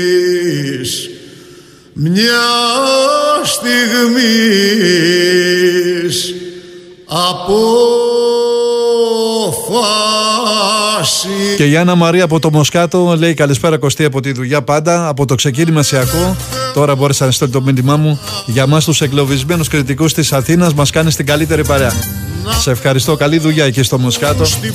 Μια στιγμής απόφαση. Και η Άννα Μαρία από το Μοσκάτο λέει καλησπέρα Κωστή από τη δουλειά πάντα. Από το ξεκίνημα σε ακούω. Τώρα μπόρεσα να στείλω το μήνυμά μου. Για μας τους εγκλωβισμένους κριτικούς της Αθήνας μας κάνεις την καλύτερη παρέα. Σε ευχαριστώ, καλή δουλειά εκεί στο Μοσκάτο.